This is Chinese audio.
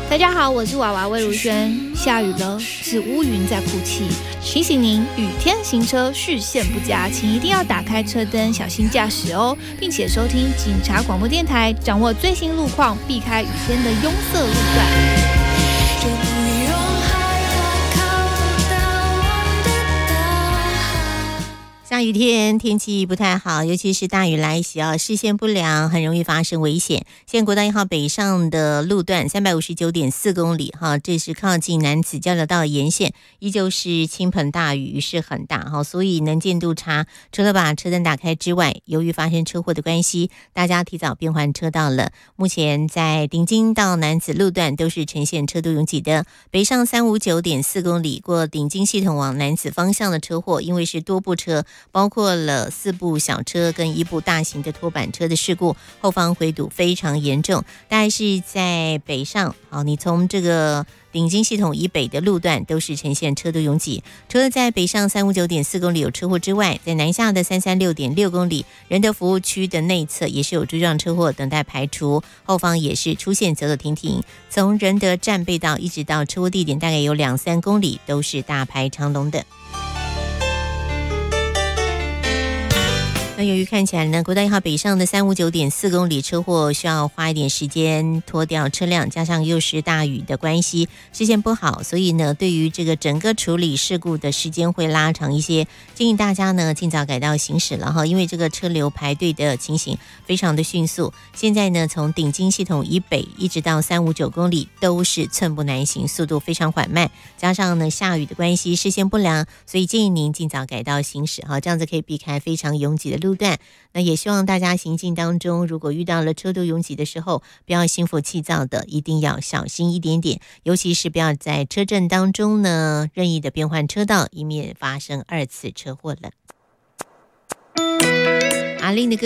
大家好，我是娃娃魏如萱。下雨了，是乌云在哭泣。提醒您，雨天行车视线不佳，请一定要打开车灯，小心驾驶哦，并且收听警察广播电台，掌握最新路况，避开雨天的拥塞路段。 下雨天天气不太好，尤其是大雨来袭视线不良，很容易发生危险。现在国道1号北上的路段359.4公里这是靠近楠梓交流道沿线，依旧是倾盆大雨，雨势很大所以能见度差。除了把车灯打开之外，由于发生车祸的关系，大家提早变换车道了。目前在顶金到楠梓路段都是呈现车多拥挤的。北上359.4公里过顶金系统往楠梓方向的车祸，因为是多部车，包括了4部小车跟1部大型的拖板车的事故，后方回堵非常严重。大概是在北上你从这个顶金系统以北的路段都是呈现车多拥挤。除了在北上359.4公里有车祸之外，在南下的336.6公里仁德服务区的内侧也是有追撞车祸等待排除，后方也是出现走走停停。从仁德站背道一直到车祸地点大概有2-3公里都是大排长龙的。那由于看起来呢，国道1号北上的359.4公里车祸需要花一点时间拖掉车辆，加上又是大雨的关系，视线不好，所以呢，对于这个整个处理事故的时间会拉长一些。建议大家呢尽早改道行驶了因为这个车流排队的情形非常的迅速。现在呢，从顶金系统以北一直到359公里都是寸步难行，速度非常缓慢，加上呢下雨的关系，视线不良，所以建议您尽早改道行驶这样子可以避开非常拥挤的路段。那也希望大家行进当中，如果遇到了车多拥挤的时候，不要心浮气躁的，一定要小心一点点，尤其是不要在车阵当中呢任意的变换车道，以免发生2次车祸了。阿令的歌